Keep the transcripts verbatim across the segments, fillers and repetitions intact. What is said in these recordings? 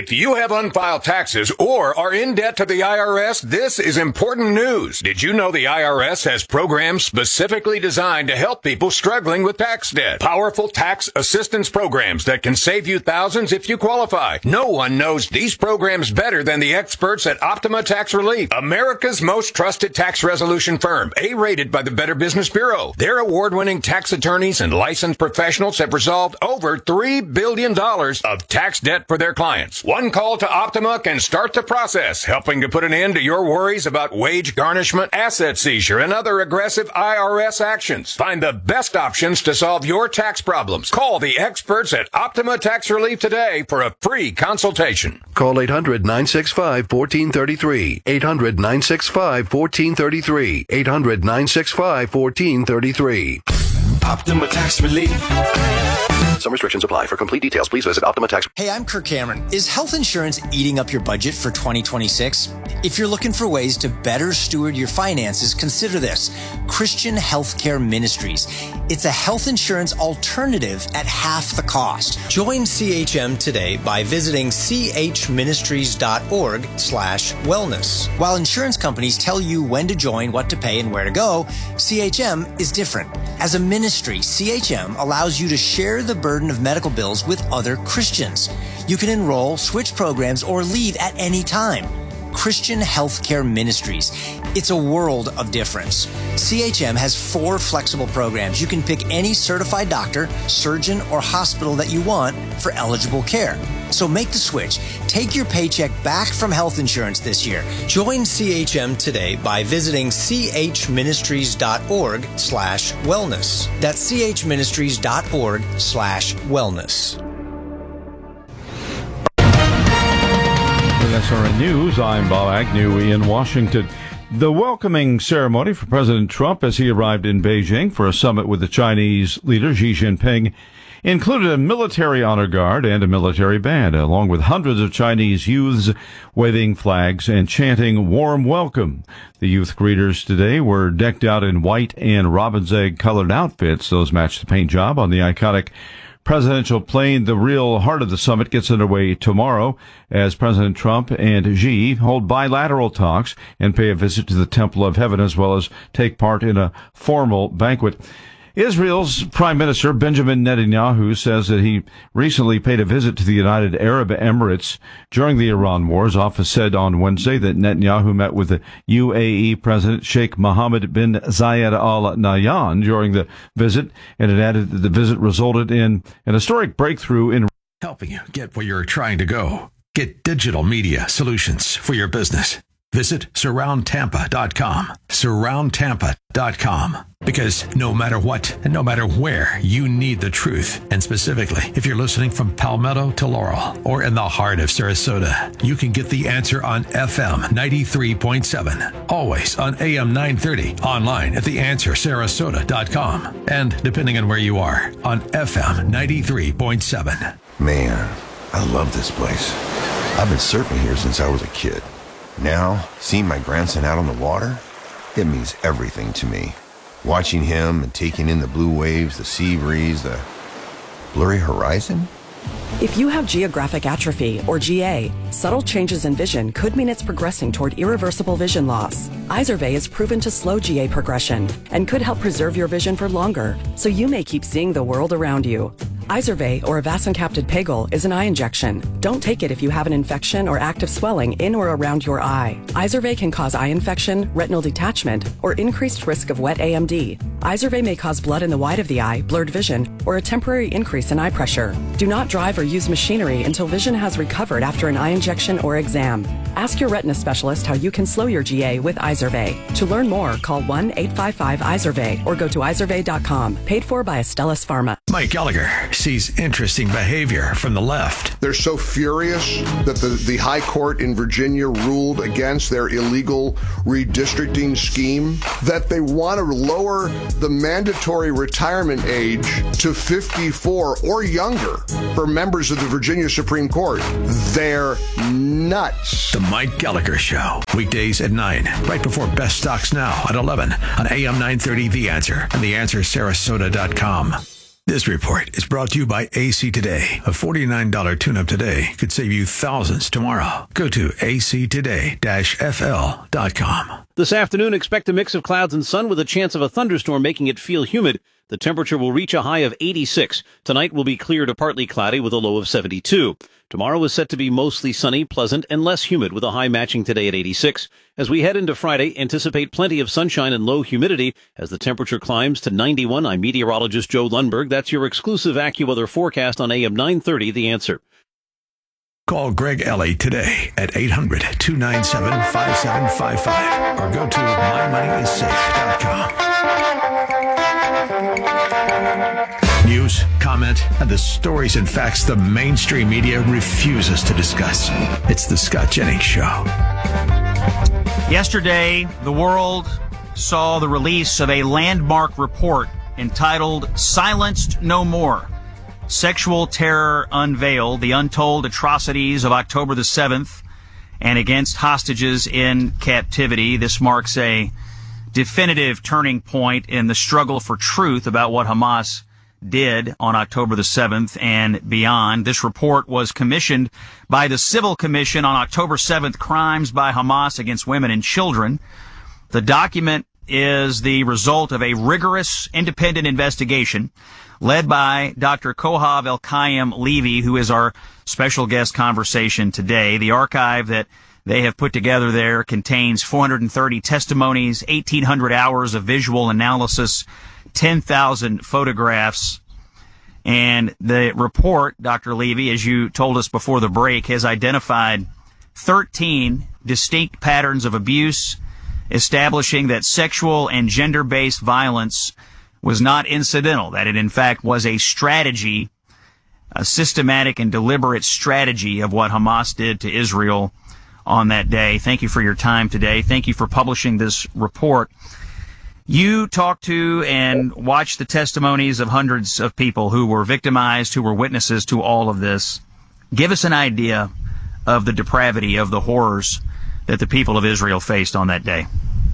If you have unfiled taxes or are in debt to the I R S, this is important news. Did you know the I R S has programs specifically designed to help people struggling with tax debt? Powerful tax assistance programs that can save you thousands if you qualify. No one knows these programs better than the experts at Optima Tax Relief, America's most trusted tax resolution firm, A-rated by the Better Business Bureau. Their award-winning tax attorneys and licensed professionals have resolved over three billion dollars of tax debt for their clients. One call to Optima can start the process, helping to put an end to your worries about wage garnishment, asset seizure, and other aggressive I R S actions. Find the best options to solve your tax problems. Call the experts at Optima Tax Relief today for a free consultation. Call eight hundred, nine six five, one four three three. eight hundred, nine six five, one four three three. eight hundred, nine six five, one four three three. Optima Tax Relief. Some restrictions apply. For complete details, please visit Optima Tax. Hey, I'm Kirk Cameron. Is health insurance eating up your budget for twenty twenty-six? If you're looking for ways to better steward your finances, consider this. Christian Healthcare Ministries. It's a health insurance alternative at half the cost. Join C H M today by visiting chministries.org slash wellness. While insurance companies tell you when to join, what to pay, and where to go, C H M is different. As a ministry, C H M allows you to share the burden of medical bills with other Christians. You can enroll, switch programs, or leave at any time. Christian Healthcare Ministries. It's a world of difference. C H M has four flexible programs. You can pick any certified doctor, surgeon, or hospital that you want for eligible care. So make the switch. Take your paycheck back from health insurance this year. Join C H M today by visiting chministries.org slash wellness. That's chministries.org slash wellness. S R N News, I'm Bob Agnew in Washington. The welcoming ceremony for President Trump as he arrived in Beijing for a summit with the Chinese leader Xi Jinping included a military honor guard and a military band, along with hundreds of Chinese youths waving flags and chanting warm welcome. The youth greeters today were decked out in white and robin's egg colored outfits. Those matched the paint job on the iconic presidential plane. The real heart of the summit gets underway tomorrow as President Trump and Xi hold bilateral talks and pay a visit to the Temple of Heaven, as well as take part in a formal banquet. Israel's Prime Minister Benjamin Netanyahu says that he recently paid a visit to the United Arab Emirates during the Iran war. His office said on Wednesday that Netanyahu met with the U A E President Sheikh Mohammed bin Zayed Al Nahyan during the visit, and it added that the visit resulted in an historic breakthrough in Helping you get where you're trying to go. Get digital media solutions for your business. Visit surround tampa dot com. surround tampa dot com. Because no matter what and no matter where, you need the truth. And specifically, if you're listening from Palmetto to Laurel or in the heart of Sarasota, you can get the answer on F M ninety-three point seven. Always on A M nine thirty. Online at the answer sarasota dot com. And depending on where you are, on F M ninety-three point seven. Man, I love this place. I've been surfing here since I was a kid. Now, seeing my grandson out on the water, it means everything to me. Watching him and taking in the blue waves, the sea breeze, the blurry horizon. If you have geographic atrophy, or G A, subtle changes in vision could mean it's progressing toward irreversible vision loss. Izervay is proven to slow G A progression and could help preserve your vision for longer, so you may keep seeing the world around you. Izervay, or avacincaptad pegol, is an eye injection. Don't take it if you have an infection or active swelling in or around your eye. Izervay can cause eye infection, retinal detachment, or increased risk of wet A M D. Izervay may cause blood in the white of the eye, blurred vision, or a temporary increase in eye pressure. Do not drive or use machinery until vision has recovered after an eye injection or exam. Ask your retina specialist how you can slow your G A with Izervay. To learn more, call one eight five five Izervay or go to izervay dot com. Paid for by Astellas Pharma. Mike Gallagher sees interesting behavior from the left. They're so furious that the, the High Court in Virginia ruled against their illegal redistricting scheme that they want to lower the mandatory retirement age to fifty-four or younger for members of the Virginia Supreme Court. They're nuts. The Mike Gallagher Show, weekdays at nine, right before Best Stocks Now at eleven on A M nine thirty The Answer and the answer sarasota dot com. This report is brought to you by A C Today. A forty-nine dollars tune-up today could save you thousands tomorrow. Go to A C today dash F L dot com. This afternoon, expect a mix of clouds and sun with a chance of a thunderstorm making it feel humid. The temperature will reach a high of eighty-six. Tonight will be clear to partly cloudy with a low of seventy-two. Tomorrow is set to be mostly sunny, pleasant, and less humid with a high matching today at eighty-six. As we head into Friday, anticipate plenty of sunshine and low humidity as the temperature climbs to ninety-one. I'm meteorologist Joe Lundberg. That's your exclusive AccuWeather forecast on A M nine thirty, The Answer. Call Greg Ellie today at eight hundred, two nine seven, five seven five five or go to my money is safe dot com. News, comment, and the stories and facts the mainstream media refuses to discuss. It's the Scott Jennings Show. Yesterday, the world saw the release of a landmark report entitled Silenced No More. Sexual Terror Unveiled, the untold atrocities of October the seventh and against hostages in captivity. This marks a definitive turning point in the struggle for truth about what Hamas did on October the seventh and beyond. This report was commissioned by the Civil Commission on October seventh, Crimes by Hamas Against Women and Children. The document is the result of a rigorous independent investigation led by Doctor Kohav Elkayim Levy, who is our special guest conversation today. The archive that they have put together there contains four hundred thirty testimonies, eighteen hundred hours of visual analysis, ten thousand photographs. And the report, Doctor Levy, as you told us before the break, has identified thirteen distinct patterns of abuse, establishing that sexual and gender-based violence was not incidental, that it in fact was a strategy, a systematic and deliberate strategy of what Hamas did to Israel on that day. Thank you for your time today. Thank you for publishing this report. You talked to and watched the testimonies of hundreds of people who were victimized, who were witnesses to all of this. Give us an idea of the depravity, of the horrors that the people of Israel faced on that day.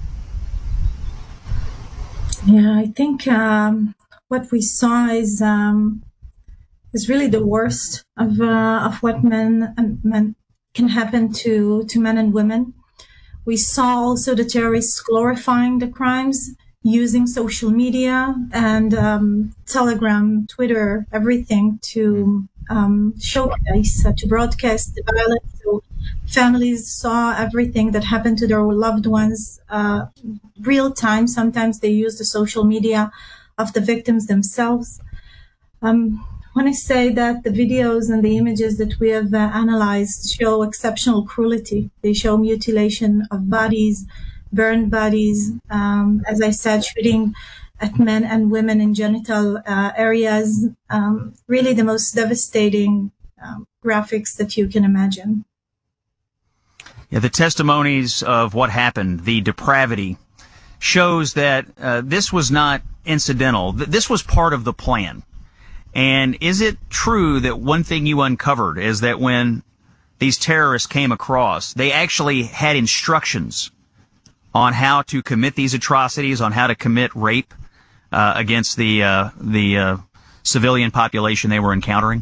Yeah, I think um, what we saw is um, is really the worst of uh, of what men and men can happen to to men and women. We saw also the terrorists glorifying the crimes, using social media and um, Telegram, Twitter, everything to um, showcase, uh, to broadcast the violence. So families saw everything that happened to their loved ones uh, real time. Sometimes they use the social media of the victims themselves. Um, I want to say that the videos and the images that we have uh, analyzed show exceptional cruelty. They show mutilation of bodies, burned bodies, um, as I said, shooting at men and women in genital uh, areas. Um, really the most devastating um, graphics that you can imagine. Yeah, the testimonies of what happened, the depravity, shows that uh, this was not incidental. This was part of the plan. And is it true that one thing you uncovered is that when these terrorists came across, they actually had instructions on how to commit these atrocities, on how to commit rape uh, against the uh, the uh, civilian population they were encountering?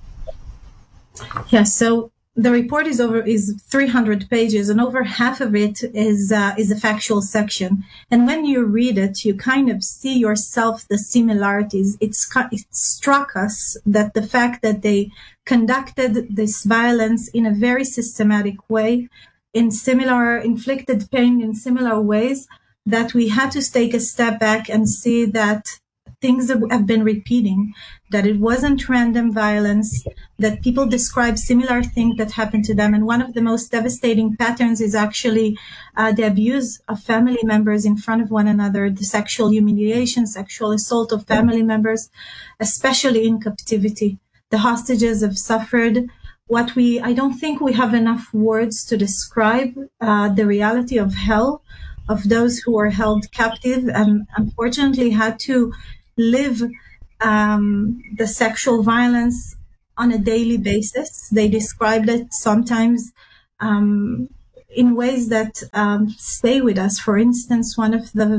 Yes. So the report is over is three hundred pages, and over half of it is uh, is a factual section. And when you read it, you kind of see yourself the similarities. It's it struck us that the fact that they conducted this violence in a very systematic way, in similar inflicted pain in similar ways, that we had to take a step back and see that things have been repeating, that it wasn't random violence, that people describe similar things that happened to them. And one of the most devastating patterns is actually uh, the abuse of family members in front of one another, the sexual humiliation, sexual assault of family members, especially in captivity. The hostages have suffered what we, I don't think we have enough words to describe uh, the reality of hell, of those who were held captive and unfortunately had to live um, the sexual violence on a daily basis. They described it sometimes um, in ways that um, stay with us. For instance, one of the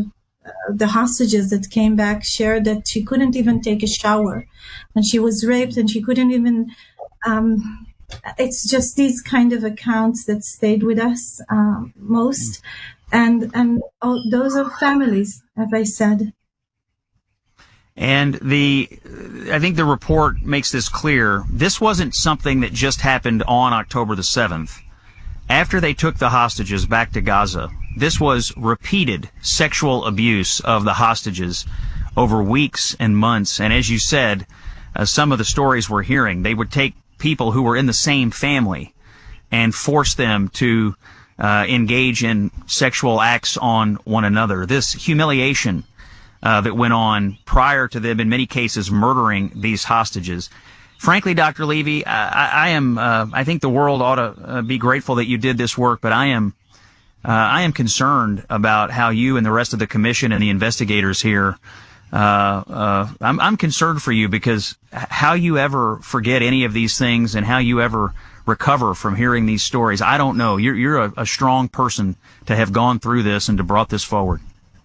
the hostages that came back shared that she couldn't even take a shower when she was raped, and she couldn't even, um, it's just these kind of accounts that stayed with us um, most. And, and oh, those are families, as I said. And the, I think the report makes this clear. This wasn't something that just happened on October the seventh. After they took the hostages back to Gaza, this was repeated sexual abuse of the hostages over weeks and months. And as you said, uh, some of the stories we're hearing, they would take people who were in the same family and force them to uh, engage in sexual acts on one another. This humiliation uh, that went on prior to them, in many cases, murdering these hostages. Frankly, Doctor Levy, I, I am, uh, I think the world ought to uh, be grateful that you did this work, but I am, uh, I am concerned about how you and the rest of the commission and the investigators here, uh, uh, I'm, I'm concerned for you, because how you ever forget any of these things and how you ever recover from hearing these stories, I don't know. You're, you're a, a strong person to have gone through this and to brought this forward.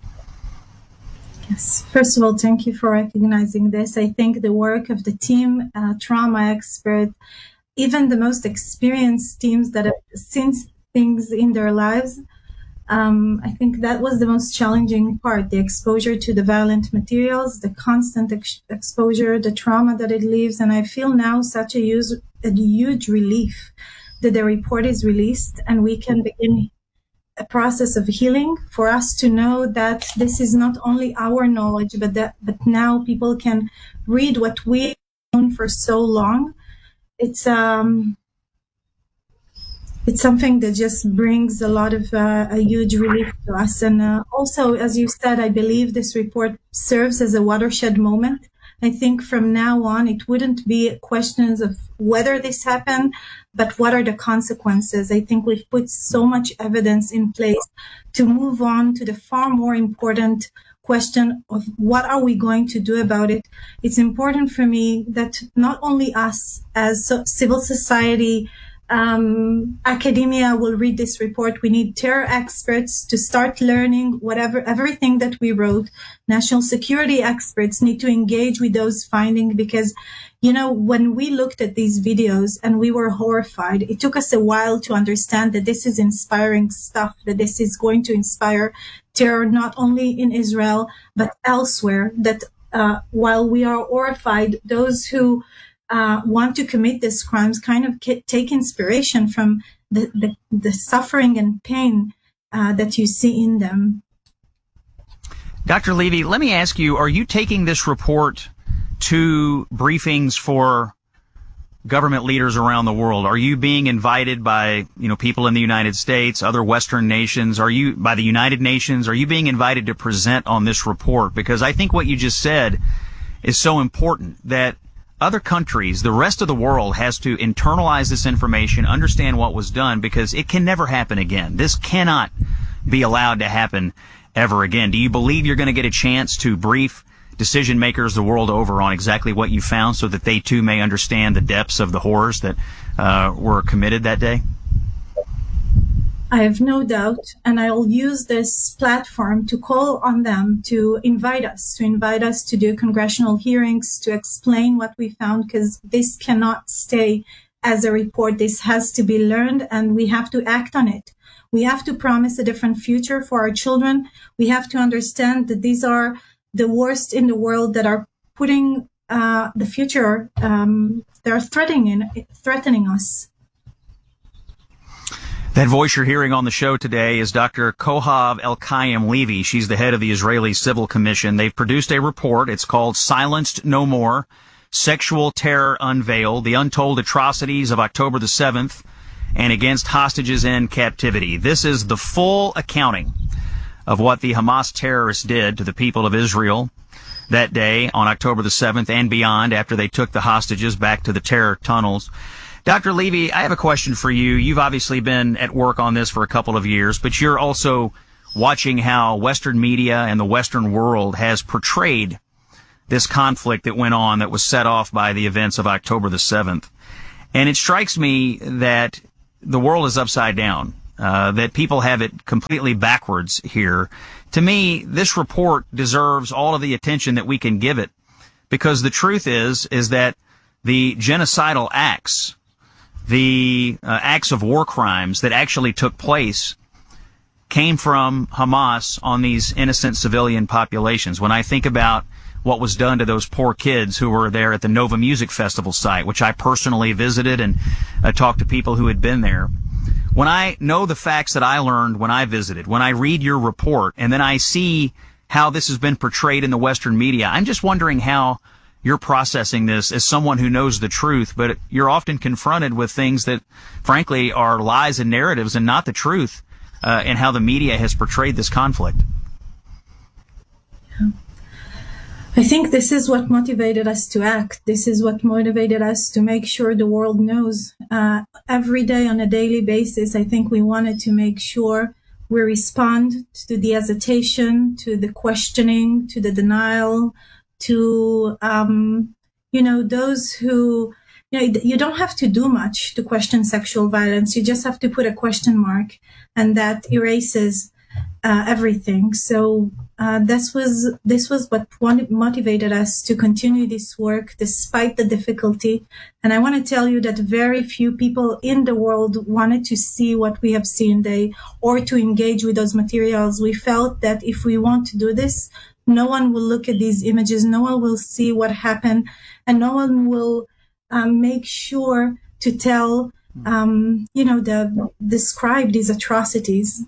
Yes. First of all, thank you for recognizing this. I think the work of the team, uh, trauma expert, even the most experienced teams that have seen things in their lives, um, I think that was the most challenging part, the exposure to the violent materials, the constant ex- exposure, the trauma that it leaves. And I feel now such a huge, a huge relief that the report is released and we can begin a process of healing, for us to know that this is not only our knowledge, but that but now people can read what we've known for so long. It's um it's something that just brings a lot of uh, a huge relief to us. And uh, also, as you said, I believe this report serves as a watershed moment. I think from now on, it wouldn't be questions of whether this happened, but what are the consequences. I think we've put so much evidence in place to move on to the far more important question of what are we going to do about it. It's important for me that not only us as so- civil society, Um, academia will read this report. We need terror experts to start learning whatever, everything that we wrote. National security experts need to engage with those findings, because, you know, when we looked at these videos and we were horrified, it took us a while to understand that this is inspiring stuff, that this is going to inspire terror not only in Israel, but elsewhere, that uh, while we are horrified, those who Uh, want to commit these crimes kind of take inspiration from the, the, the suffering and pain uh, that you see in them. Doctor Levy, let me ask you, are you taking this report to briefings for government leaders around the world? Are you being invited by, you know, people in the United States, other Western nations? Are you, by the United Nations, are you being invited to present on this report? Because I think what you just said is so important, that other countries, the rest of the world, has to internalize this information, understand what was done, because it can never happen again. This cannot be allowed to happen ever again. Do you believe you're going to get a chance to brief decision makers the world over on exactly what you found, so that they too may understand the depths of the horrors that uh, were committed that day? I have no doubt, and I'll use this platform to call on them to invite us, to invite us to do congressional hearings, to explain what we found, because this cannot stay as a report. This has to be learned, and we have to act on it. We have to promise a different future for our children. We have to understand that these are the worst in the world that are putting uh, the future, um, they're threatening, threatening us. That voice you're hearing on the show today is Doctor Kohav Elkayim Levy. She's the head of the Israeli Civil Commission. They've produced a report. It's called Silenced No More, Sexual Terror Unveiled, The Untold Atrocities of October the seventh, and Against Hostages in Captivity. This is the full accounting of what the Hamas terrorists did to the people of Israel that day on October the seventh and beyond, after they took the hostages back to the terror tunnels. Doctor Levy, I have a question for you. You've obviously been at work on this for a couple of years, but you're also watching how Western media and the Western world has portrayed this conflict that went on, that was set off by the events of October the seventh. And it strikes me that the world is upside down. uh, that people have it completely backwards here. To me, this report deserves all of the attention that we can give it, because the truth is, is that the genocidal acts, the uh, acts of war crimes that actually took place came from Hamas on these innocent civilian populations. When I think about what was done to those poor kids who were there at the Nova Music Festival site, which I personally visited and uh, talked to people who had been there. When I know the facts that I learned when I visited, when I read your report, and then I see how this has been portrayed in the Western media, I'm just wondering how you're processing this as someone who knows the truth, but you're often confronted with things that, frankly, are lies and narratives and not the truth, uh, and how the media has portrayed this conflict. Yeah. I think this is what motivated us to act. This is what motivated us to make sure the world knows. Uh, every day on a daily basis, I think we wanted to make sure we respond to the hesitation, to the questioning, to the denial, to, um, you know, those who, you know, you don't have to do much to question sexual violence. You just have to put a question mark, and that erases Uh, everything. So uh, this was this was what motivated us to continue this work despite the difficulty. And I want to tell you that very few people in the world wanted to see what we have seen today or to engage with those materials. We felt that if we want to do this, no one will look at these images, no one will see what happened, and no one will um, make sure to tell, um, you know, the describe these atrocities.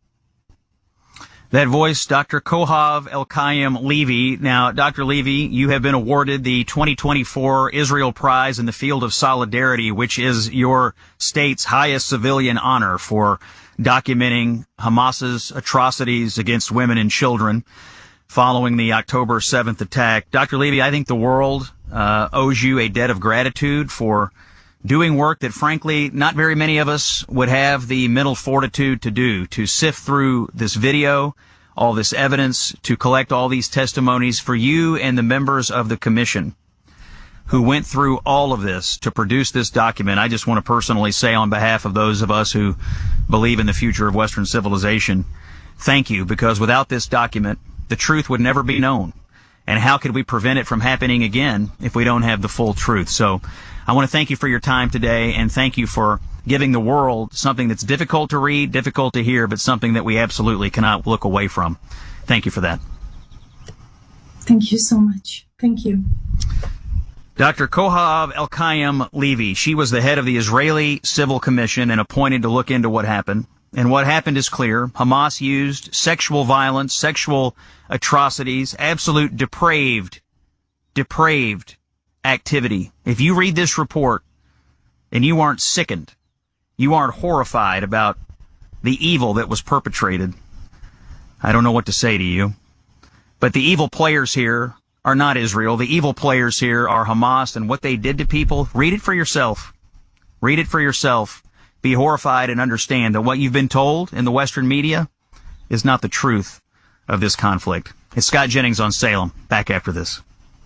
That voice, Doctor Kohav Elkayam Levy. Now, Doctor Levy, you have been awarded the twenty twenty-four Israel Prize in the Field of Solidarity, which is your state's highest civilian honor for documenting Hamas's atrocities against women and children following the October seventh attack. Doctor Levy, I think the world uh, owes you a debt of gratitude for doing work that, frankly, not very many of us would have the mental fortitude to do, to sift through this video, all this evidence, to collect all these testimonies for you and the members of the commission who went through all of this to produce this document. I just want to personally say on behalf of those of us who believe in the future of Western civilization, thank you, because without this document, the truth would never be known. And how could we prevent it from happening again if we don't have the full truth? So I want to thank you for your time today, and thank you for giving the world something that's difficult to read, difficult to hear, but something that we absolutely cannot look away from. Thank you for that. Thank you so much. Thank you. Doctor Kohav Elkayam Levy, she was the head of the Israeli Civil Commission and appointed to look into what happened. And what happened is clear. Hamas used sexual violence, sexual atrocities, absolute depraved, depraved activity. If you read this report and you aren't sickened, you aren't horrified about the evil that was perpetrated, I don't know what to say to you. But the evil players here are not Israel. The evil players here are Hamas, and what they did to people, read it for yourself. Read it for yourself. Be horrified and understand that what you've been told in the Western media is not the truth of this conflict. It's Scott Jennings on Salem. Back after this.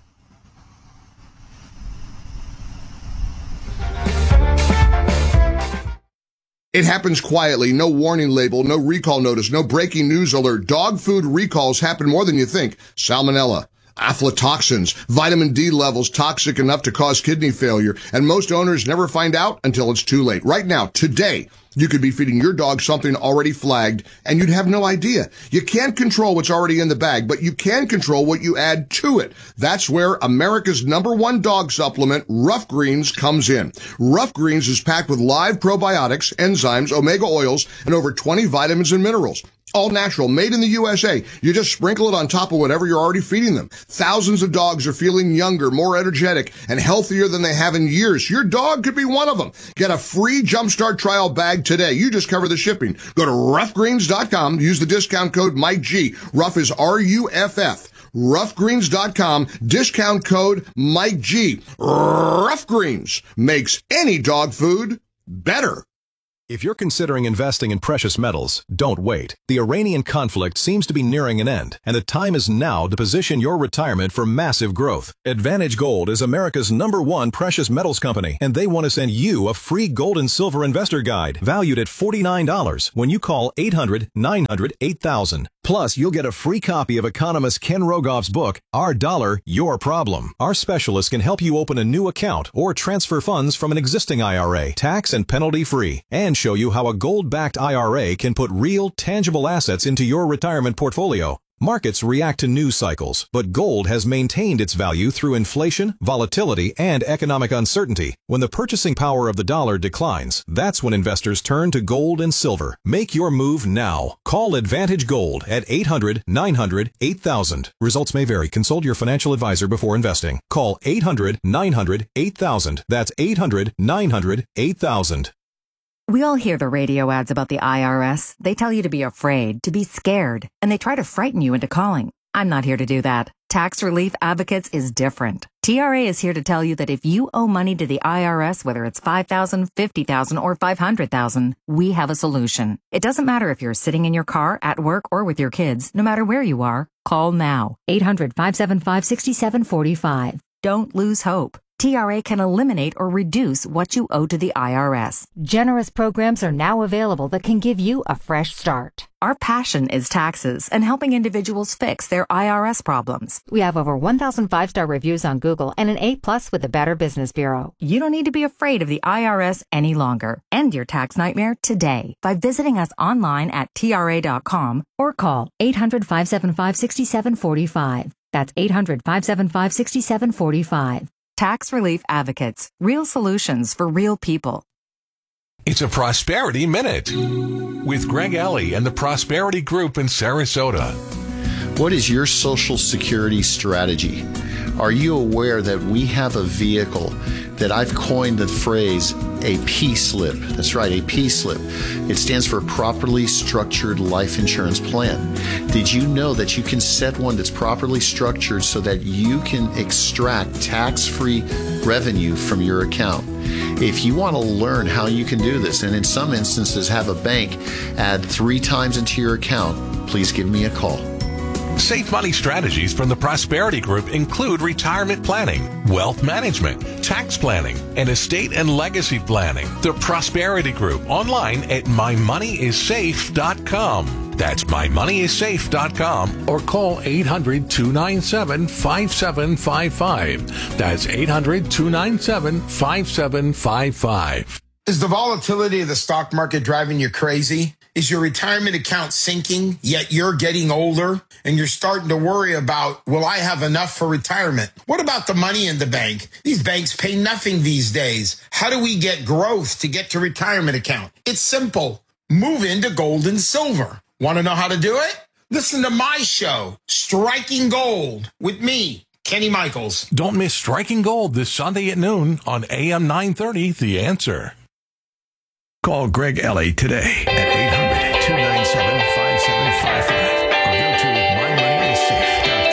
It happens quietly, no warning label, no recall notice, no breaking news alert. Dog food recalls happen more than you think. Salmonella, aflatoxins, vitamin D levels toxic enough to cause kidney failure, and most owners never find out until it's too late. Right now, today, you could be feeding your dog something already flagged, and you'd have no idea. You can't control what's already in the bag, but you can control what you add to it. That's where America's number one dog supplement, Rough Greens, comes in. Rough Greens is packed with live probiotics, enzymes, omega oils, and over twenty vitamins and minerals. All natural, made in the U S A. You just sprinkle it on top of whatever you're already feeding them. Thousands of dogs are feeling younger, more energetic, and healthier than they have in years. Your dog could be one of them. Get a free Jumpstart trial bag today. You just cover the shipping. Go to rough greens dot com. Use the discount code Mike G. Rough is R U F F. rough greens dot com. Discount code Mike G. Rough Greens makes any dog food better. If you're considering investing in precious metals, don't wait. The Iranian conflict seems to be nearing an end, and the time is now to position your retirement for massive growth. Advantage Gold is America's number one precious metals company, and they want to send you a free gold and silver investor guide valued at forty-nine dollars when you call eight hundred, nine hundred, eight thousand. Plus, you'll get a free copy of economist Ken Rogoff's book, Our Dollar, Your Problem. Our specialists can help you open a new account or transfer funds from an existing I R A, tax and penalty free, and show you how a gold-backed I R A can put real, tangible assets into your retirement portfolio. Markets react to news cycles, but gold has maintained its value through inflation, volatility, and economic uncertainty. When the purchasing power of the dollar declines, that's when investors turn to gold and silver. Make your move now. Call Advantage Gold at eight hundred, nine hundred, eight thousand. Results may vary. Consult your financial advisor before investing. Call eight hundred, nine hundred, eight thousand. That's eight hundred, nine hundred, eight thousand. We all hear the radio ads about the I R S. They tell you to be afraid, to be scared, and they try to frighten you into calling. I'm not here to do that. Tax Relief Advocates is different. T R A is here to tell you that if you owe money to the I R S, whether it's five thousand dollars, fifty thousand dollars, or five hundred thousand dollars, we have a solution. It doesn't matter if you're sitting in your car, at work, or with your kids. No matter where you are, call now. eight hundred, five seven five, six seven four five. Don't lose hope. T R A can eliminate or reduce what you owe to the I R S. Generous programs are now available that can give you a fresh start. Our passion is taxes and helping individuals fix their I R S problems. We have over one thousand five-star reviews on Google and an A plus with the Better Business Bureau. You don't need to be afraid of the I R S any longer. End your tax nightmare today by visiting us online at T R A dot com or call eight hundred, five seven five, six seven four five. That's eight hundred, five seven five, six seven four five. Tax Relief Advocates. Real solutions for real people. It's a Prosperity Minute with Greg Ellie and the Prosperity Group in Sarasota. What is your Social Security strategy? Are you aware that we have a vehicle that I've coined the phrase a P slip? That's right, a P slip. It stands for Properly Structured Life Insurance Plan. Did you know that you can set one that's properly structured so that you can extract tax-free revenue from your account? If you want to learn how you can do this, and in some instances have a bank add three times into your account, please give me a call. Safe money strategies from the Prosperity Group include retirement planning, wealth management, tax planning, and estate and legacy planning. The Prosperity Group online at my money is safe dot com. That's my money is safe dot com or call eight hundred, two nine seven, five seven five five. That's eight hundred, two nine seven, five seven five five. Is the volatility of the stock market driving you crazy? Is your retirement account sinking, yet you're getting older and you're starting to worry about, will I have enough for retirement? What about the money in the bank? These banks pay nothing these days. How do we get growth to get to retirement account? It's simple. Move into gold and silver. Want to know how to do it? Listen to my show, Striking Gold, with me, Kenny Michaels. Don't miss Striking Gold this Sunday at noon on A M nine thirty, The Answer. Call Greg Ellie today at eight hundred, two nine seven, five seven five five or go to my money is safe dot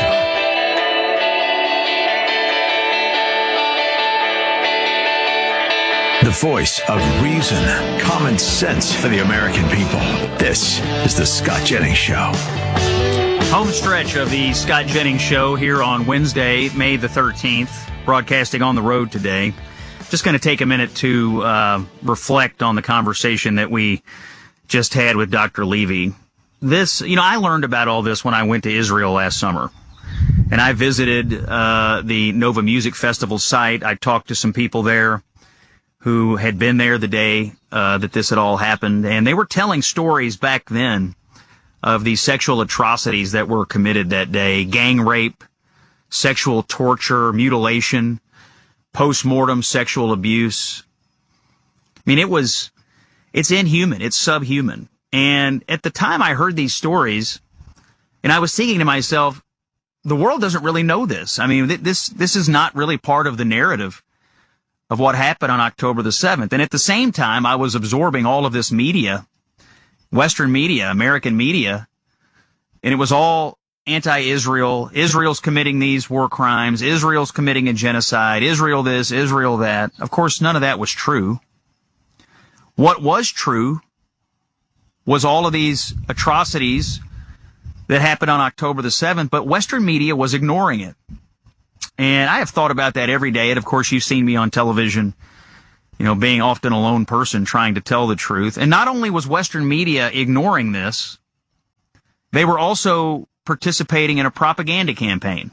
com. The voice of reason, common sense for the American people. This is the Scott Jennings Show. Home stretch of the Scott Jennings Show here on Wednesday, May the thirteenth, broadcasting on the road today. Just going to take a minute to uh, reflect on the conversation that we just had with Doctor Levy. This, you know, I learned about all this when I went to Israel last summer. And I visited uh, the Nova Music Festival site. I talked to some people there who had been there the day uh, that this had all happened. And they were telling stories back then of the sexual atrocities that were committed that day. Gang rape, sexual torture, mutilation, post-mortem sexual abuse. I mean, it was, it's inhuman. It's subhuman. And at the time I heard these stories, and I was thinking to myself, the world doesn't really know this. I mean, this, this is not really part of the narrative of what happened on October the seventh. And at the same time, I was absorbing all of this media, Western media, American media, and it was all anti-Israel. Israel's committing these war crimes. Israel's committing a genocide. Israel this, Israel that. Of course, none of that was true. What was true was all of these atrocities that happened on October the seventh, but Western media was ignoring it. And I have thought about that every day. And of course, you've seen me on television, you know, being often a lone person trying to tell the truth. And not only was Western media ignoring this, they were also participating in a propaganda campaign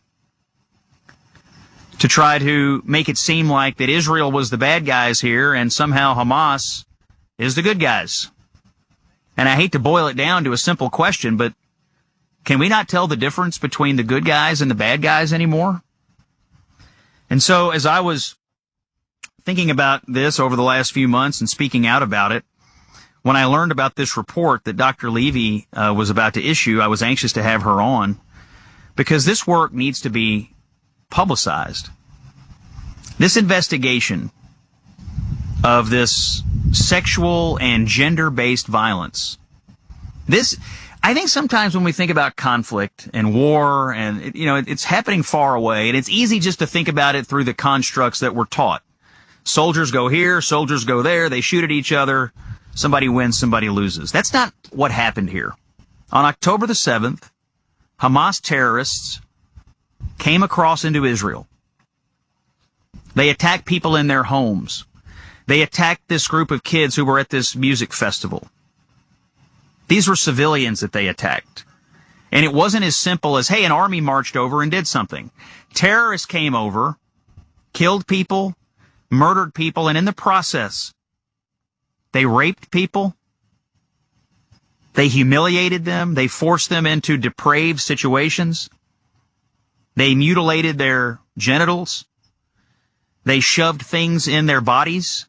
to try to make it seem like that Israel was the bad guys here and somehow Hamas is the good guys. And I hate to boil it down to a simple question, but can we not tell the difference between the good guys and the bad guys anymore? And so as I was thinking about this over the last few months and speaking out about it, when I learned about this report that Doctor Levy uh, was about to issue, I was anxious to have her on because this work needs to be publicized. This investigation of this sexual and gender-based violence, this, I think sometimes when we think about conflict and war and, it, you know, it, it's happening far away, and it's easy just to think about it through the constructs that we're taught. Soldiers go here, soldiers go there, they shoot at each other, somebody wins, somebody loses. That's not what happened here. On October the seventh, Hamas terrorists came across into Israel. They attacked people in their homes. They attacked this group of kids who were at this music festival. These were civilians that they attacked. And it wasn't as simple as, hey, an army marched over and did something. Terrorists came over, killed people, murdered people, and in the process, they raped people. They humiliated them. They forced them into depraved situations. They mutilated their genitals. They shoved things in their bodies.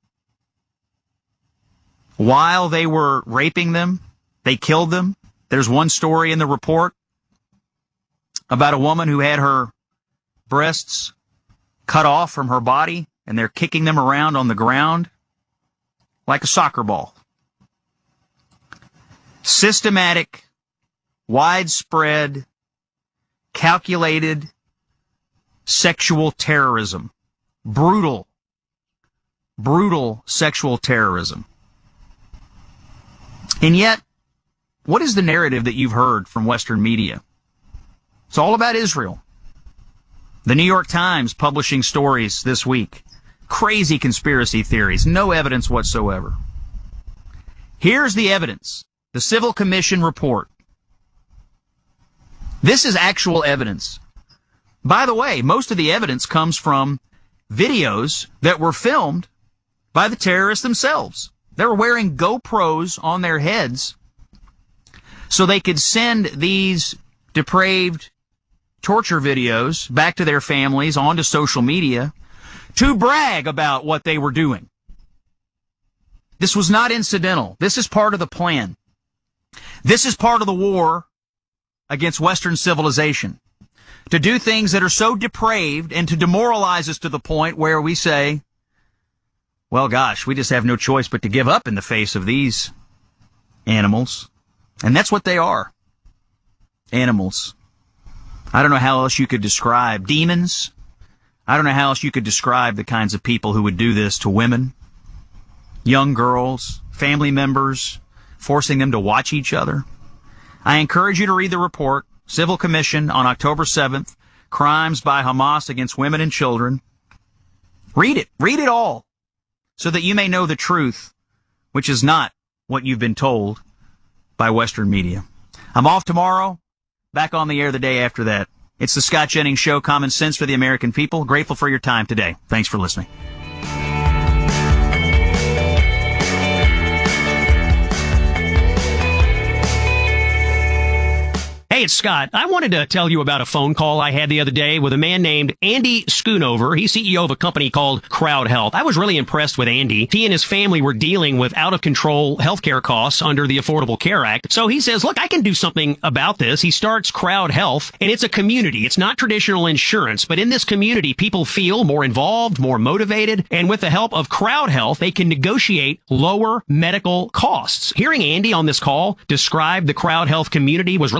While they were raping them, they killed them. There's one story in the report about a woman who had her breasts cut off from her body, and they're kicking them around on the ground like a soccer ball. Systematic, widespread, calculated sexual terrorism. Brutal, brutal sexual terrorism. And yet, what is the narrative that you've heard from Western media? It's all about Israel. The New York Times publishing stories this week. Crazy conspiracy theories. No evidence whatsoever. Here's the evidence. The Civil Commission report. This is actual evidence. By the way, most of the evidence comes from videos that were filmed by the terrorists themselves. They were wearing GoPros on their heads so they could send these depraved torture videos back to their families onto social media to brag about what they were doing. This was not incidental. This is part of the plan. This is part of the war against Western civilization. To do things that are so depraved and to demoralize us to the point where we say, well, gosh, we just have no choice but to give up in the face of these animals. And that's what they are. Animals. I don't know how else you could describe demons. I don't know how else you could describe the kinds of people who would do this to women, young girls, family members, forcing them to watch each other. I encourage you to read the report, Civil Commission on October seventh, Crimes by Hamas Against Women and Children. Read it. Read it all so that you may know the truth, which is not what you've been told by Western media. I'm off tomorrow, back on the air the day after that. It's the Scott Jennings Show, Common Sense for the American People. Grateful for your time today. Thanks for listening. Hey, it's Scott. I wanted to tell you about a phone call I had the other day with a man named Andy Schoonover. He's C E O of a company called Crowd Health. I was really impressed with Andy. He and his family were dealing with out-of-control healthcare costs under the Affordable Care Act. So he says, look, I can do something about this. He starts Crowd Health, and it's a community. It's not traditional insurance, but in this community, people feel more involved, more motivated, and with the help of Crowd Health, they can negotiate lower medical costs. Hearing Andy on this call describe the Crowd Health community was really powerful.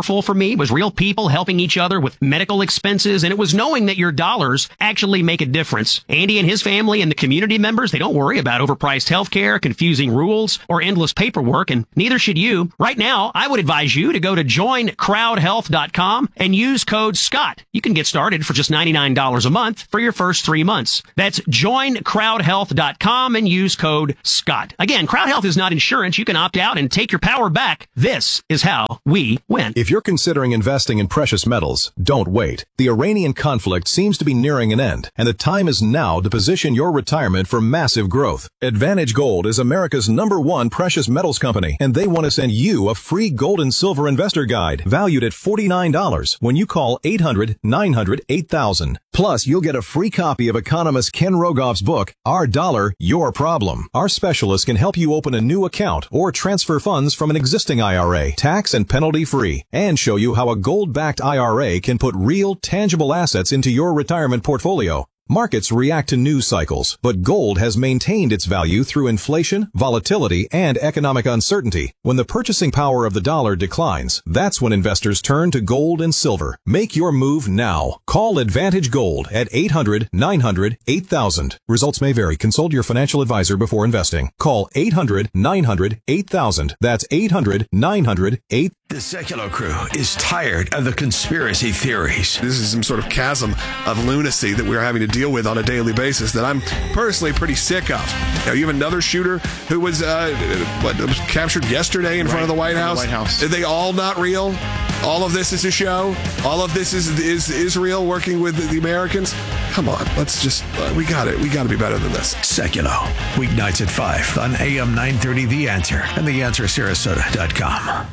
powerful for me was real people helping each other with medical expenses, and it was knowing that your dollars actually make a difference. Andy and his family and the community members, they don't worry about overpriced healthcare, confusing rules, or endless paperwork, and neither should you. Right now, I would advise you to go to join crowd health dot com and use code SCOTT. You can get started for just ninety-nine dollars a month for your first three months. That's join crowd health dot com and use code SCOTT. Again, Crowd Health is not insurance. You can opt out and take your power back. This is how we win. If you're considering investing in precious metals, don't wait. The Iranian conflict seems to be nearing an end, and the time is now to position your retirement for massive growth. Advantage Gold is America's number one precious metals company, and they want to send you a free gold and silver investor guide valued at forty-nine dollars when you call eight hundred, nine hundred, eight thousand. Plus, you'll get a free copy of economist Ken Rogoff's book, Our Dollar, Your Problem. Our specialists can help you open a new account or transfer funds from an existing I R A, tax and penalty free, and show you how a gold-backed I R A can put real, tangible assets into your retirement portfolio. Markets react to news cycles, but gold has maintained its value through inflation, volatility, and economic uncertainty. When the purchasing power of the dollar declines, that's when investors turn to gold and silver. Make your move now. Call Advantage Gold at eight hundred, nine hundred, eight thousand. Results may vary. Consult your financial advisor before investing. Call eight hundred, nine hundred, eight thousand. That's eight hundred, nine hundred, eight thousand. The Secular Crew is tired of the conspiracy theories. This is some sort of chasm of lunacy that we're having to deal with on a daily basis that I'm personally pretty sick of. Now, you have another shooter who was, uh, what, was captured yesterday in right. front of the White House. The White House. Are they all not real? All of this is a show? All of this is is Israel working with the Americans? Come on, let's just, uh, we got it. We got to be better than this. Secular, weeknights at five on A M nine thirty The Answer and the answer sarasota dot com.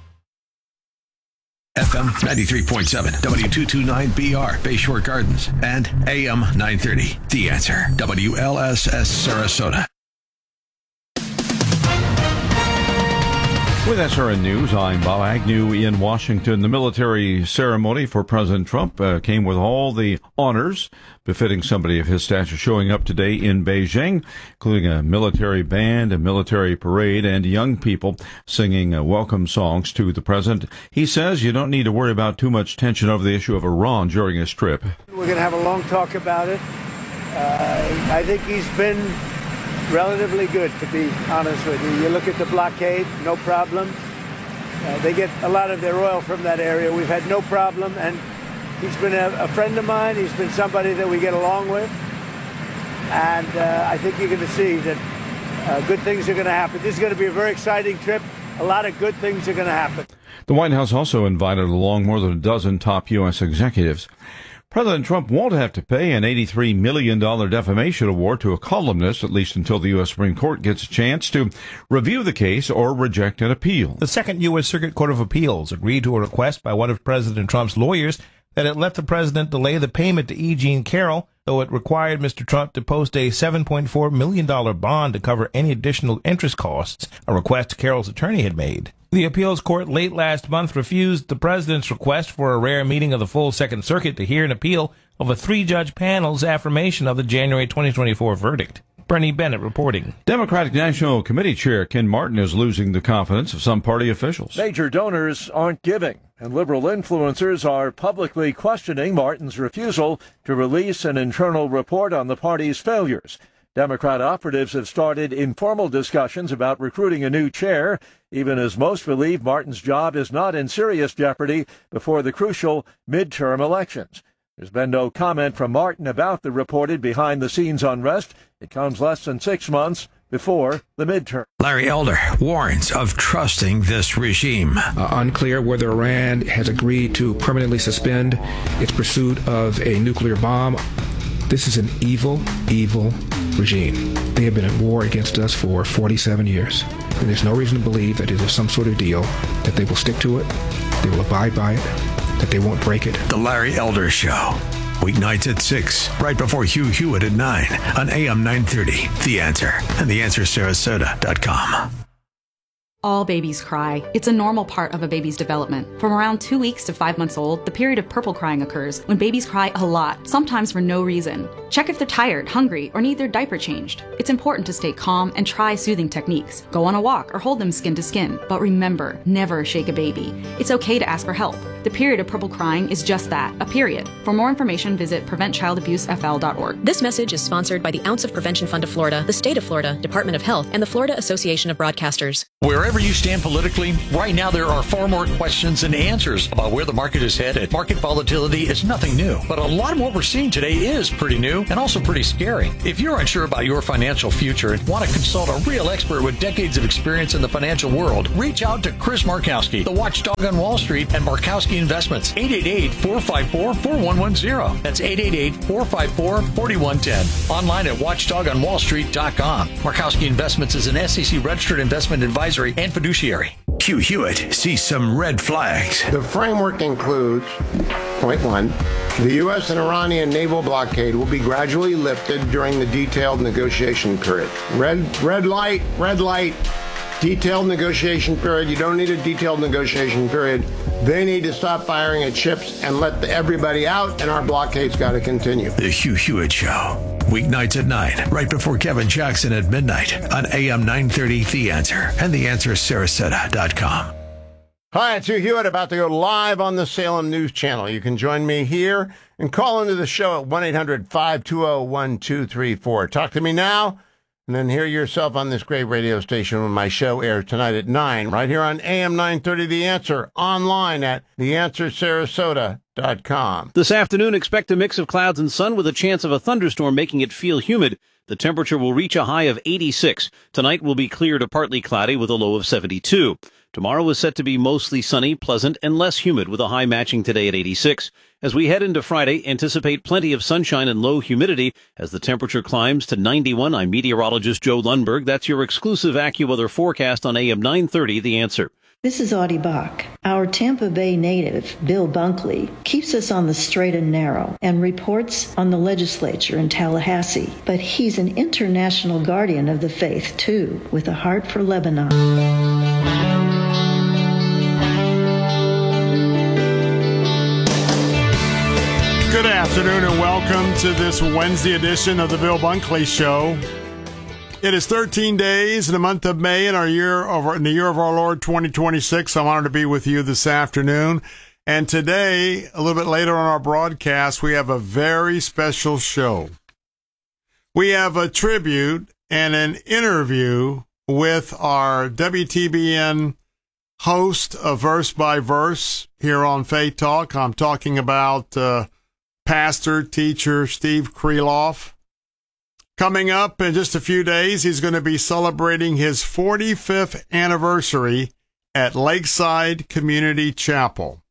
F M ninety-three point seven, W two twenty-nine B R, Bayshore Gardens, and A M nine thirty, The Answer, W L S S Sarasota. With S R N News, I'm Bob Agnew in Washington. The military ceremony for President Trump uh, came with all the honors befitting somebody of his stature, showing up today in Beijing, including a military band, a military parade, and young people singing uh, welcome songs to the president. He says you don't need to worry about too much tension over the issue of Iran during his trip. We're going to have a long talk about it. Uh, I think he's been relatively good, to be honest with you. You look at the blockade, no problem. Uh, they get a lot of their oil from that area. We've had no problem, and he's been a, a friend of mine. He's been somebody that we get along with, and uh, I think you're going to see that uh, good things are going to happen. This is going to be a very exciting trip. A lot of good things are going to happen. The White House also invited along more than a dozen top U S executives. President Trump won't have to pay an eighty-three million dollars defamation award to a columnist, at least until the U S Supreme Court gets a chance to review the case or reject an appeal. The Second U S Circuit Court of Appeals agreed to a request by one of President Trump's lawyers that it let the president delay the payment to E. Jean Carroll, though it required Mister Trump to post a seven point four million dollars bond to cover any additional interest costs, a request Carroll's attorney had made. The appeals court late last month refused the president's request for a rare meeting of the full Second Circuit to hear an appeal of a three-judge panel's affirmation of the January twenty twenty-four verdict. Bernie Bennett reporting. Democratic National Committee Chair Ken Martin is losing the confidence of some party officials. Major donors aren't giving, and liberal influencers are publicly questioning Martin's refusal to release an internal report on the party's failures. Democrat operatives have started informal discussions about recruiting a new chair, even as most believe Martin's job is not in serious jeopardy before the crucial midterm elections. There's been no comment from Martin about the reported behind-the-scenes unrest. It comes less than six months before the midterm. Larry Elder warns of trusting this regime. Uh, unclear whether Iran has agreed to permanently suspend its pursuit of a nuclear bomb. This is an evil, evil regime. They have been at war against us for forty-seven years. And there's no reason to believe that it is some sort of deal, that they will stick to it, they will abide by it, that they won't break it. The Larry Elder Show. Weeknights at six, right before Hugh Hewitt at nine on A M nine thirty. The Answer and the answer sarasota dot com. All babies cry. It's a normal part of a baby's development. From around two weeks to five months old, the period of purple crying occurs when babies cry a lot, sometimes for no reason. Check if they're tired, hungry, or need their diaper changed. It's important to stay calm and try soothing techniques. Go on a walk or hold them skin to skin. But remember, never shake a baby. It's okay to ask for help. The period of purple crying is just that, a period. For more information, visit prevent child abuse f l dot org. This message is sponsored by the Ounce of Prevention Fund of Florida, the State of Florida, Department of Health, and the Florida Association of Broadcasters. Wherever you stand politically, right now there are far more questions than answers about where the market is headed. Market volatility is nothing new, but a lot of what we're seeing today is pretty new and also pretty scary. If you're unsure about your financial future and want to consult a real expert with decades of experience in the financial world, reach out to Chris Markowski, the watchdog on Wall Street, and Markowski Investments. eight eight eight, four five four, four one one zero. That's eight eight eight, four five four, four one one zero. Online at watchdog on wall street dot com. Markowski Investments is an S E C registered investment advisory and fiduciary. Hugh Hewitt sees some red flags. The framework includes, point one, the U S and Iranian naval blockade will be gradually lifted during the detailed negotiation period. Red, red light, red light, detailed negotiation period. You don't need a detailed negotiation period. They need to stop firing at ships and let the, everybody out, and our blockade's got to continue. The Hugh Hewitt Show. Weeknights at nine, right before Kevin Jackson at midnight on A M nine thirty The Answer and the answer sarasota dot com. Hi, it's Hugh Hewitt, about to go live on the Salem News Channel. You can join me here and call into the show at one eight hundred, five two zero, one two three four. Talk to me now, and then hear yourself on this great radio station when my show airs tonight at nine, right here on A M nine thirty The Answer, online at the answer sarasota dot com. This afternoon, expect a mix of clouds and sun with a chance of a thunderstorm making it feel humid. The temperature will reach a high of eighty-six. Tonight will be clear to partly cloudy with a low of seventy-two. Tomorrow is set to be mostly sunny, pleasant, and less humid with a high matching today at eighty-six. As we head into Friday, anticipate plenty of sunshine and low humidity as the temperature climbs to ninety-one. I'm meteorologist Joe Lundberg. That's your exclusive AccuWeather forecast on A M nine thirty, The Answer. This is Audie Bach. Our Tampa Bay native, Bill Bunkley, keeps us on the straight and narrow and reports on the legislature in Tallahassee. But he's an international guardian of the faith, too, with a heart for Lebanon. Good afternoon and welcome to this Wednesday edition of the Bill Bunkley Show. It is thirteen days in the month of May in our year of our, in the year of our Lord twenty twenty-six. I'm honored to be with you this afternoon. And today, a little bit later on our broadcast, we have a very special show. We have a tribute and an interview with our W T B N host of Verse by Verse here on Faith Talk. I'm talking about uh, pastor, teacher Steve Kreloff. Coming up in just a few days, he's going to be celebrating his forty-fifth anniversary at Lakeside Community Chapel.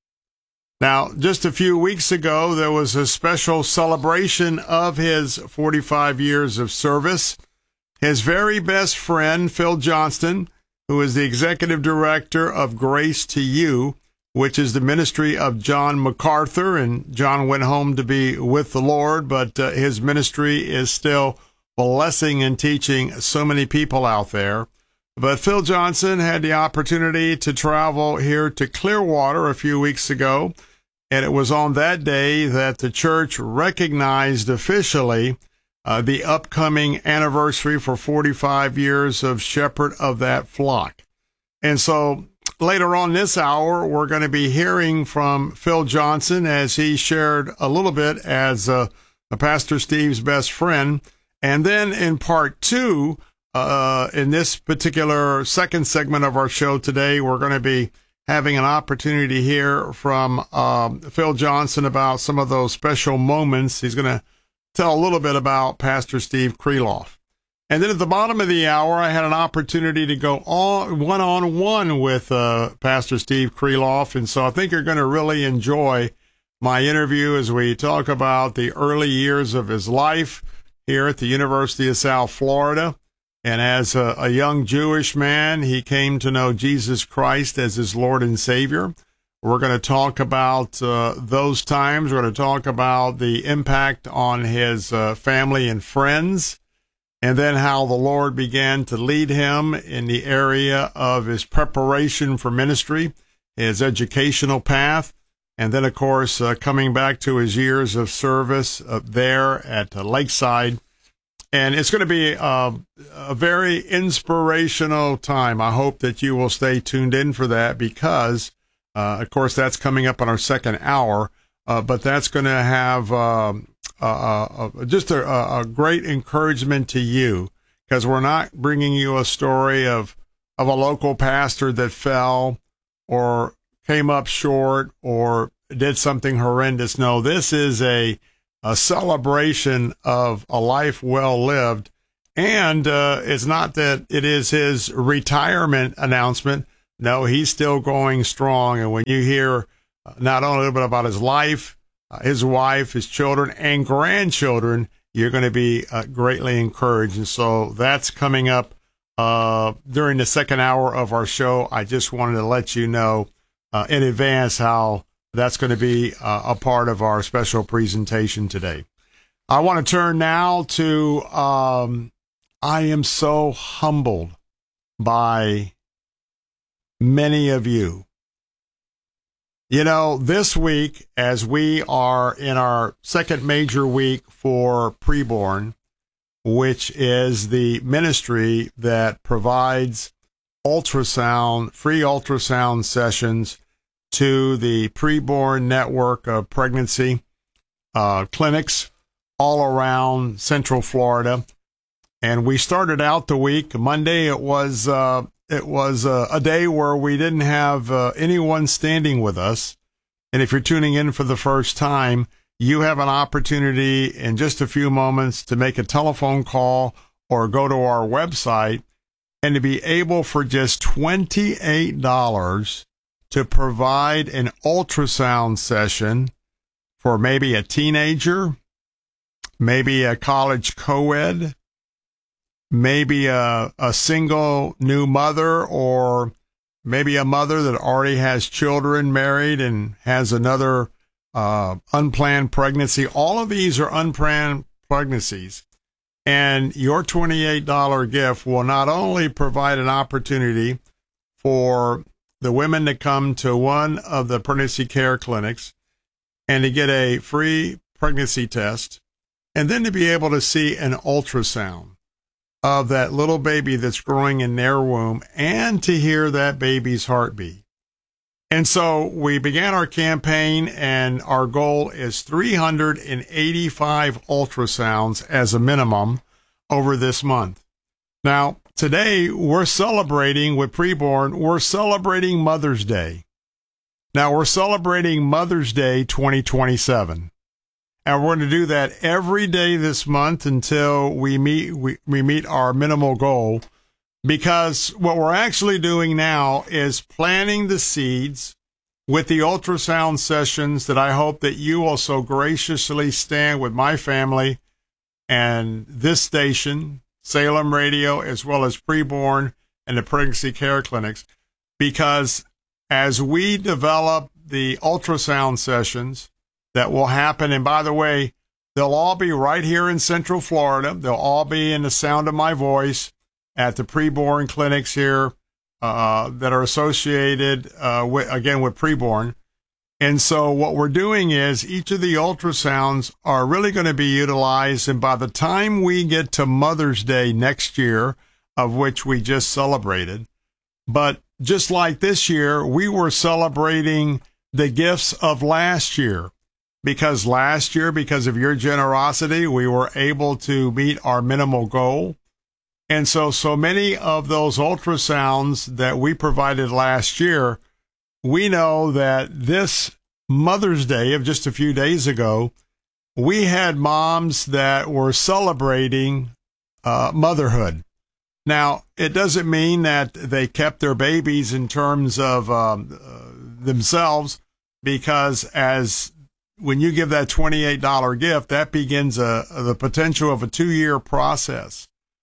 Now, just a few weeks ago, there was a special celebration of his forty-five years of service. His very best friend, Phil Johnston, who is the executive director of Grace to You, which is the ministry of John MacArthur, and John went home to be with the Lord, but uh, his ministry is still blessing and teaching so many people out there. But Phil Johnson had the opportunity to travel here to Clearwater a few weeks ago, and it was on that day that the church recognized officially uh, the upcoming anniversary for forty-five years of Shepherd of that Flock. And so later on this hour, we're going to be hearing from Phil Johnson as he shared a little bit as uh, Pastor Steve's best friend. And then in part two, uh, in this particular second segment of our show today, we're going to be having an opportunity to hear from um, Phil Johnson about some of those special moments. He's going to tell a little bit about Pastor Steve Kreloff. And then at the bottom of the hour, I had an opportunity to go on one-on-one with uh, Pastor Steve Kreloff. And so I think you're going to really enjoy my interview as we talk about the early years of his life here at the University of South Florida. And as a, a young Jewish man, he came to know Jesus Christ as his Lord and Savior. We're going to talk about uh, those times. We're going to talk about the impact on his uh, family and friends. and then how the Lord began to lead him in the area of his preparation for ministry, his educational path, and then, of course, uh, coming back to his years of service uh, there at uh, Lakeside. And it's going to be uh, a very inspirational time. I hope that you will stay tuned in for that because, uh, of course, that's coming up on our second hour. Uh, but that's going to have um, uh, uh, just a, a great encouragement to you because we're not bringing you a story of, of a local pastor that fell or came up short or did something horrendous. No, this is a a celebration of a life well lived. And uh, it's not that it is his retirement announcement. No, he's still going strong. And when you hear not only a little bit about his life, uh, his wife, his children, and grandchildren, you're going to be uh, greatly encouraged. And so that's coming up uh, during the second hour of our show. I just wanted to let you know uh, in advance how that's going to be uh, a part of our special presentation today. I want to turn now to, um, I am so humbled by many of you. You know, this week, as we are in our second major week for preborn, which is the ministry that provides ultrasound, free ultrasound sessions to the preborn network of pregnancy uh, clinics all around Central Florida. And we started out the week Monday. It was uh, it was uh, a day where we didn't have uh, anyone standing with us. And if you're tuning in for the first time, you have an opportunity in just a few moments to make a telephone call or go to our website and to be able for just twenty-eight dollars to provide an ultrasound session for maybe a teenager, maybe a college co-ed, maybe a, a single new mother, or maybe a mother that already has children, married, and has another uh, unplanned pregnancy. All of these are unplanned pregnancies. And your twenty-eight dollars gift will not only provide an opportunity for the women to come to one of the pregnancy care clinics and to get a free pregnancy test, and then to be able to see an ultrasound of that little baby that's growing in their womb and to hear that baby's heartbeat. And so we began our campaign, and our goal is three hundred eighty-five ultrasounds as a minimum over this month. Now, today, we're celebrating with preborn, we're celebrating Mother's Day. Now, we're celebrating Mother's Day twenty twenty-seven. And we're going to do that every day this month until we meet we, we meet our minimal goal, because what we're actually doing now is planting the seeds with the ultrasound sessions that I hope that you will so graciously stand with my family and this station, Salem Radio, as well as preborn and the pregnancy care clinics, because as we develop the ultrasound sessions that will happen, and by the way, they'll all be right here in Central Florida. They'll all be in the sound of my voice at the preborn clinics here uh, that are associated, uh, with, again, with preborn. And so what we're doing is each of the ultrasounds are really going to be utilized. And by the time we get to Mother's Day next year, of which we just celebrated, but just like this year, we were celebrating the gifts of last year, because last year, because of your generosity, we were able to meet our minimal goal. And so, so many of those ultrasounds that we provided last year, we know that this Mother's Day of just a few days ago, we had moms that were celebrating uh, motherhood. Now, it doesn't mean that they kept their babies in terms of um, uh, themselves, because as when you give that twenty-eight dollars gift, that begins a, the potential of a two-year process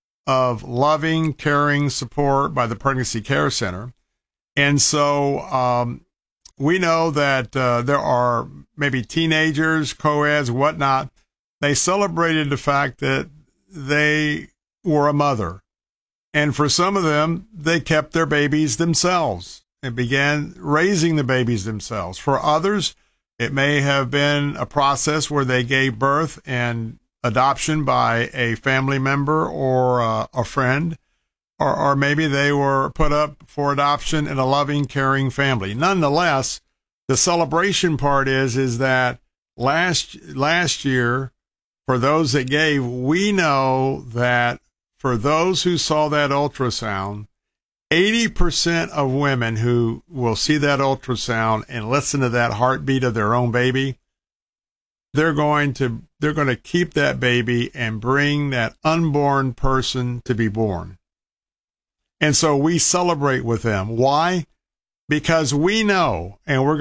of loving, caring support by the Pregnancy Care Center. And so um, we know that uh, there are maybe teenagers, co-eds, whatnot. They celebrated the fact that they were a mother. And for some of them, they kept their babies themselves and began raising the babies themselves. For others, it may have been a process where they gave birth and adoption by a family member or uh, a friend, or, or maybe they were put up for adoption in a loving, caring family. Nonetheless, the celebration part is, is that last, last year, for those that gave, we know that for those who saw that ultrasound, eighty percent of women who will see that ultrasound and listen to that heartbeat of their own baby, they're going to they're going to keep that baby and bring that unborn person to be born. And so we celebrate with them. Why? Because we know, and we're